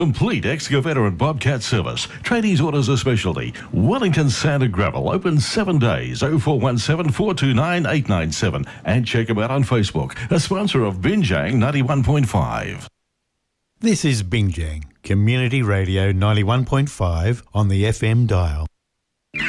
Complete excavator and bobcat service. Tradies orders a specialty. Wellington Sand and Gravel. Open 7 days. 0417 429 897. And check them out on Facebook. A sponsor of Binjang 91.5. This is Binjang, Community Radio 91.5 on the FM dial.